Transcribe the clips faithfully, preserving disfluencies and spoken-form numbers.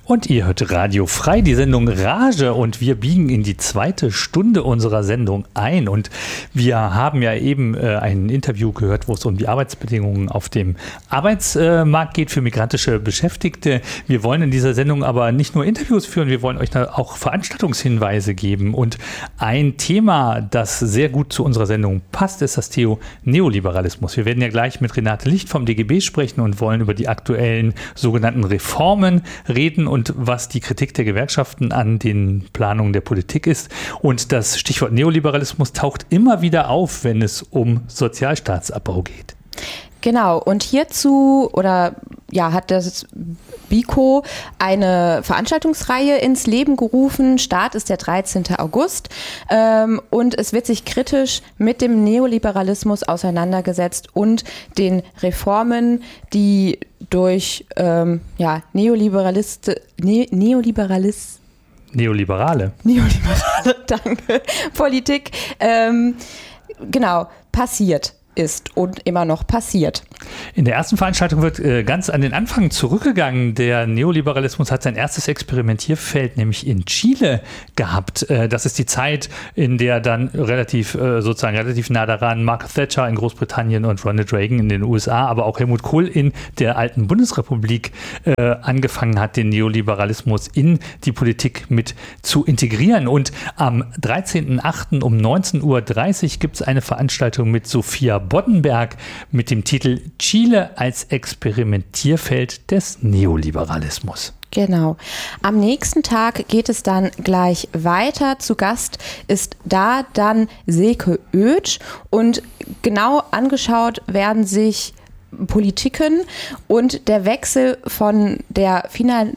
Und ihr hört Radio Frei, die Sendung Rage, und wir biegen in die zweite Stunde unserer Sendung ein. Und wir haben ja eben äh, ein Interview gehört, wo es um die Arbeitsbedingungen auf dem Arbeitsmarkt geht für migrantische Beschäftigte. Wir wollen in dieser Sendung aber nicht nur Interviews führen, wir wollen euch da auch Veranstaltungshinweise geben. Und ein Thema, das sehr gut zu unserer Sendung passt, ist das Thema Neoliberalismus. Wir werden ja gleich mit Renate Licht vom D G B sprechen und wollen über die aktuellen sogenannten Reformen reden und was die Kritik der Gewerkschaften an den Planungen der Politik ist. Und das Stichwort Neoliberalismus taucht immer wieder auf, wenn es um Sozialstaatsabbau geht. Genau, und hierzu oder ja, hat das BIKO eine Veranstaltungsreihe ins Leben gerufen. Start ist der dreizehnten August ähm, und es wird sich kritisch mit dem Neoliberalismus auseinandergesetzt und den Reformen, die durch ähm, ja, Neoliberaliste, ne, Neoliberalist, Neoliberale. Neoliberale, danke, Politik, ähm, genau, passiert ist und immer noch passiert. In der ersten Veranstaltung wird äh, ganz an den Anfang zurückgegangen. Der Neoliberalismus hat sein erstes Experimentierfeld nämlich in Chile gehabt. Äh, das ist die Zeit, in der dann relativ äh, sozusagen relativ nah daran Margaret Thatcher in Großbritannien und Ronald Reagan in den U S A, aber auch Helmut Kohl in der alten Bundesrepublik äh, angefangen hat, den Neoliberalismus in die Politik mit zu integrieren. Und am dreizehnten achten um neunzehn Uhr dreißig gibt es eine Veranstaltung mit Sophia Boddenberg mit dem Titel Chile als Experimentierfeld des Neoliberalismus. Genau. Am nächsten Tag geht es dann gleich weiter. Zu Gast ist da dann Silke Oetsch und genau angeschaut werden sich Politiken und der Wechsel von der Finan-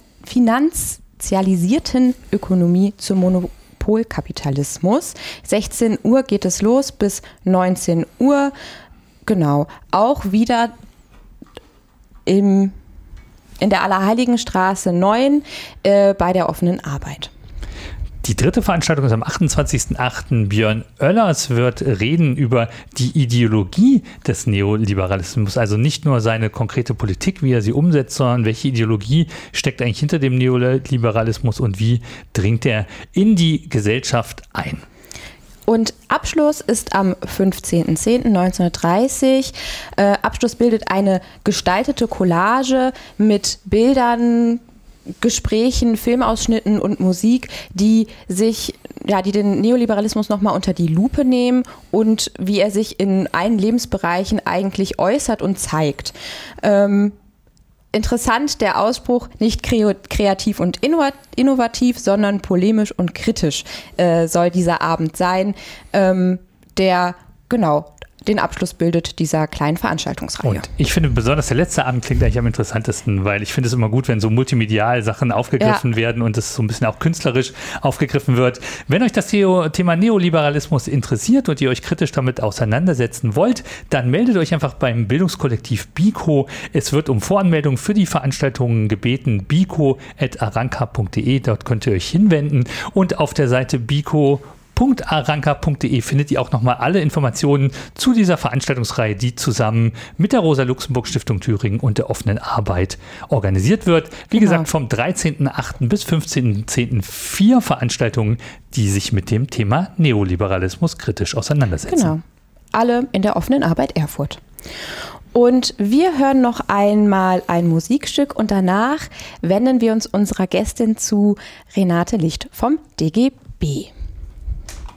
finanzialisierten Ökonomie zum Monopolkapitalismus. sechzehn Uhr geht es los bis neunzehn Uhr. Genau, auch wieder im, in der Allerheiligenstraße neun äh, bei der offenen Arbeit. Die dritte Veranstaltung ist am achtundzwanzigsten achten Björn Oellers wird reden über die Ideologie des Neoliberalismus, also nicht nur seine konkrete Politik, wie er sie umsetzt, sondern welche Ideologie steckt eigentlich hinter dem Neoliberalismus und wie dringt er in die Gesellschaft ein. Und Abschluss ist am fünfzehnten zehnten neunzehnhundertdreißig. Äh, Abschluss bildet eine gestaltete Collage mit Bildern, Gesprächen, Filmausschnitten und Musik, die sich, ja, die den Neoliberalismus nochmal unter die Lupe nehmen und wie er sich in allen Lebensbereichen eigentlich äußert und zeigt. Ähm, Interessant der Ausspruch, nicht kreativ und innovativ, sondern polemisch und kritisch äh, soll dieser Abend sein, ähm, der genau den Abschluss bildet dieser kleinen Veranstaltungsreihe. Und ich finde besonders der letzte Abend klingt eigentlich am interessantesten, weil ich finde es immer gut, wenn so multimedial Sachen aufgegriffen ja. werden und es so ein bisschen auch künstlerisch aufgegriffen wird. Wenn euch das Thema Neoliberalismus interessiert und ihr euch kritisch damit auseinandersetzen wollt, dann meldet euch einfach beim Bildungskollektiv BIKO. Es wird um Voranmeldung für die Veranstaltungen gebeten, biko at aranka punkt de, dort könnt ihr euch hinwenden und auf der Seite biko punkt aranka punkt de findet ihr auch nochmal alle Informationen zu dieser Veranstaltungsreihe, die zusammen mit der Rosa-Luxemburg-Stiftung Thüringen und der offenen Arbeit organisiert wird. Wie genau. gesagt, vom dreizehnten achten bis fünfzehnten zehnten vier Veranstaltungen, die sich mit dem Thema Neoliberalismus kritisch auseinandersetzen. Genau. Alle in der offenen Arbeit Erfurt. Und wir hören noch einmal ein Musikstück und danach wenden wir uns unserer Gästin zu, Renate Licht vom D G B.